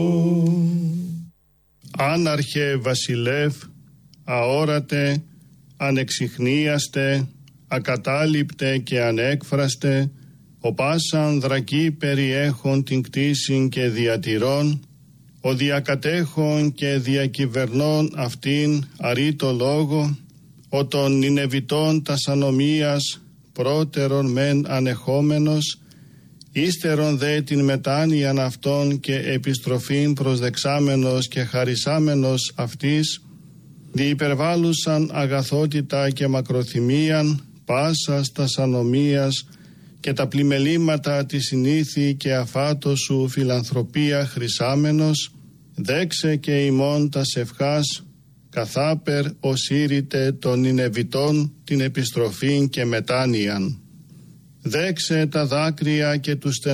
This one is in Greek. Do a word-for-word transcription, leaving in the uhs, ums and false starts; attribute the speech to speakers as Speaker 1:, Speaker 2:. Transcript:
Speaker 1: Άναρχε βασιλεύ, αόρατε, ανεξιχνίαστε, ακατάληπτε και ανέκφραστε, ο πάσαν δρακή περιέχον την κτήσιν και διατηρών, ο διακατέχον και διακυβερνών αυτήν αρήτω λόγο, ο των Νινεβιτών τας ανομίας πρώτερον μεν ανεχόμενος, ύστερον δε την μετάνοιαν αυτών και επιστροφήν προσδεξάμενος και χαρισάμενος αυτής, διυπερβάλλουσαν αγαθότητα και μακροθυμίαν πάσας τας ανομίας και τα πλημελήματα τη συνήθη και αφάτο σου φιλανθρωπία χρυσάμενος, δέξε και ημών τας ευχάς, καθάπερ οσύρητε των Νινεβιτών την επιστροφήν και μετάνοιαν. Δέξε τα δάκρυα και τους